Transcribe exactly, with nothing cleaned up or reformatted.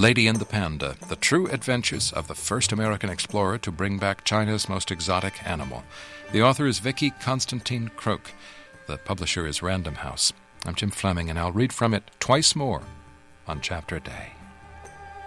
Lady and the Panda, The True Adventures of the First American Explorer to Bring Back China's Most Exotic Animal. The author is Vicky Constantine Croak. The publisher is Random House. I'm Jim Fleming, and I'll read from it twice more on Chapter a Day.